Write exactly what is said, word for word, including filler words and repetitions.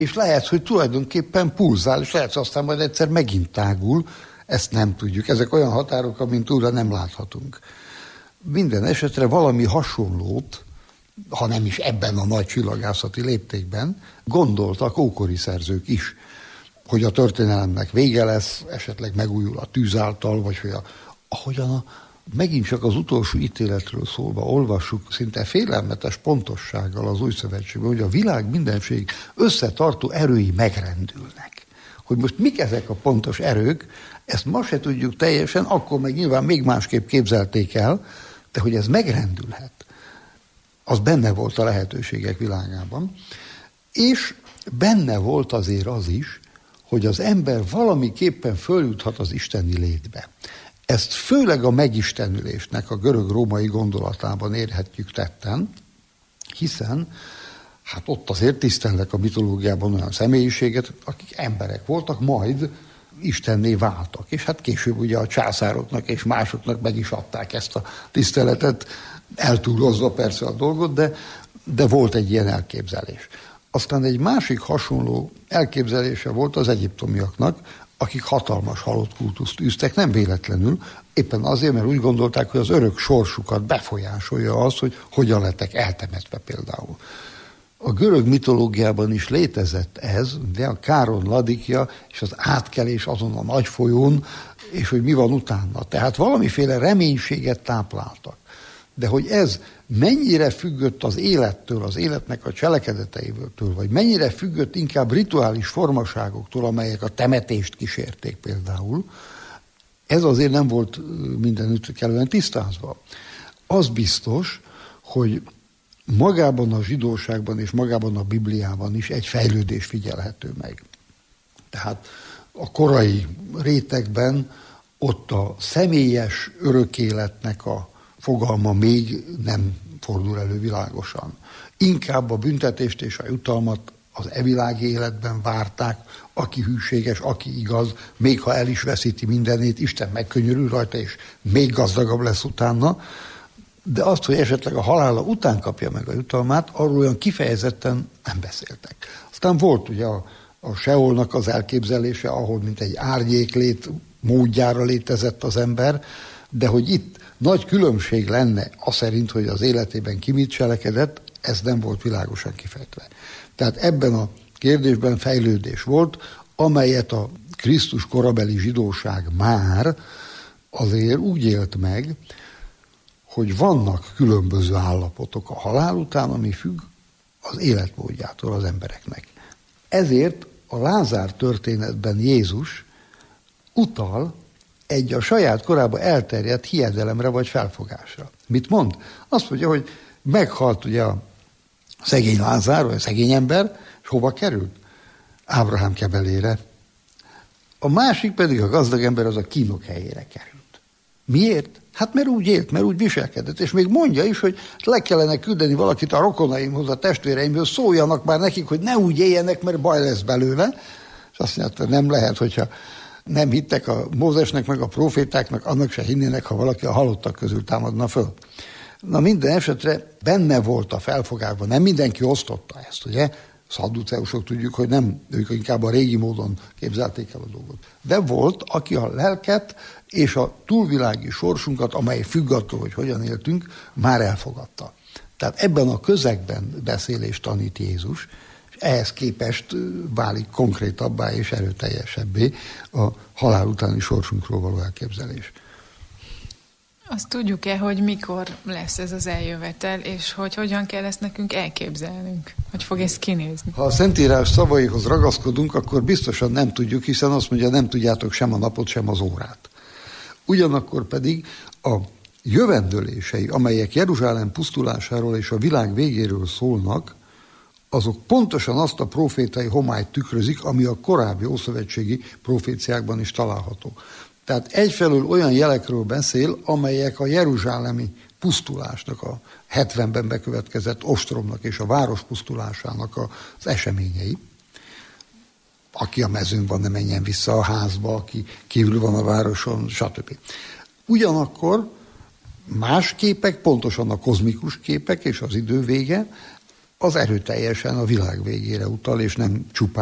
És lehet, hogy tulajdonképpen pulzál, és lehet, hogy aztán majd egyszer megint tágul, ezt nem tudjuk. Ezek olyan határok, amint újra nem láthatunk. Minden esetre valami hasonlót, ha nem is ebben a nagy csillagászati léptékben, gondoltak ókori szerzők is, hogy a történelemnek vége lesz, esetleg megújul a tűz által, vagy hogy a, ahogyan a, megint csak az utolsó ítéletről szólva olvassuk szinte félelmetes pontossággal az Új Szövetségben, hogy a világ mindenség összetartó erői megrendülnek. Hogy most mik ezek a pontos erők, ezt ma se tudjuk teljesen, akkor meg nyilván még másképp képzelték el, de hogy ez megrendülhet, az benne volt a lehetőségek világában, és benne volt azért az is, hogy az ember valamiképpen följuthat az isteni létbe. Ezt főleg a megistenülésnek a görög-római gondolatában érhetjük tetten, hiszen hát ott azért tisztelnek a mitológiában olyan személyiséget, akik emberek voltak, majd istenné váltak. És hát később ugye a császároknak és másoknak meg is adták ezt a tiszteletet, eltúlozva persze a dolgot, de, de volt egy ilyen elképzelés. Aztán egy másik hasonló elképzelése volt az egyiptomiaknak, akik hatalmas halott kultuszt űztek, nem véletlenül, éppen azért, mert úgy gondolták, hogy az örök sorsukat befolyásolja az, hogy hogyan lettek eltemetve például. A görög mitológiában is létezett ez, de a Káron Ladikja és az átkelés azon a nagy folyón, és hogy mi van utána. Tehát valamiféle reménységet tápláltak. De hogy ez mennyire függött az élettől, az életnek a cselekedeteitől, vagy mennyire függött inkább rituális formaságoktól, amelyek a temetést kísérték például, ez azért nem volt mindenütt kellően tisztázva. Az biztos, hogy magában a zsidóságban és magában a Bibliában is egy fejlődés figyelhető meg. Tehát a korai rétegben ott a személyes örökéletnek a fogalma még nem fordul elő világosan. Inkább a büntetést és a jutalmat az evilági életben várták, aki hűséges, aki igaz, még ha el is veszíti mindenét, Isten megkönyörül rajta, és még gazdagabb lesz utána, de azt, hogy esetleg a halála után kapja meg a jutalmát, arról olyan kifejezetten nem beszéltek. Aztán volt ugye a, a Seolnak az elképzelése, ahol mint egy árnyéklét módjára létezett az ember, de hogy itt nagy különbség lenne az szerint, hogy az életében ki mit cselekedett, ez nem volt világosan kifejtve. Tehát ebben a kérdésben fejlődés volt, amelyet a Krisztus korabeli zsidóság már azért úgy élt meg, hogy vannak különböző állapotok a halál után, ami függ az életmódjától az embereknek. Ezért a Lázár történetben Jézus utal egy a saját korában elterjedt hiedelemre vagy felfogásra. Mit mond? Azt mondja, hogy meghalt ugye a szegény Lázár, vagy a szegény ember, és hova került? Ábrahám kebelére. A másik pedig a gazdag ember, az a kínok helyére került. Miért? Hát mert úgy élt, mert úgy viselkedett, és még mondja is, hogy le kellene küldeni valakit a rokonaimhoz, a testvéreimhoz, szóljanak már nekik, hogy ne úgy éljenek, mert baj lesz belőle. És azt mondja, nem lehet, hogyha nem hittek a Mózesnek, meg a profétáknak, annak se hinnének, ha valaki a halottak közül támadna föl. Na minden esetre benne volt a felfogásban, nem mindenki osztotta ezt, ugye? Szadduceusok tudjuk, hogy nem, ők inkább a régi módon képzelték el a dolgot. De volt, aki a lelket és a túlvilági sorsunkat, amely függ attól, hogy hogyan éltünk, már elfogadta. Tehát ebben a közegben beszél és tanít Jézus, és ehhez képest válik konkrétabbá és erőteljesebbé a halál utáni sorsunkról való elképzelés. Azt tudjuk-e, hogy mikor lesz ez az eljövetel, és hogy hogyan kell ezt nekünk elképzelnünk? Hogy fog ez kinézni? Ha a Szentírás szavaihoz ragaszkodunk, akkor biztosan nem tudjuk, hiszen azt mondja, nem tudjátok sem a napot, sem az órát. Ugyanakkor pedig a jövendőlései, amelyek Jeruzsálem pusztulásáról és a világ végéről szólnak, azok pontosan azt a profétai homályt tükrözik, ami a korábbi ószövetségi proféciákban is található. Tehát egyfelől olyan jelekről beszél, amelyek a jeruzsálemi pusztulásnak, a hetvenben bekövetkezett ostromnak és a város pusztulásának az eseményei. Aki a mezőn van, ne menjen vissza a házba, aki kívül van a városon, stb. Ugyanakkor más képek, pontosan a kozmikus képek és az idő vége, az erőteljesen a világ végére utal, és nem csupán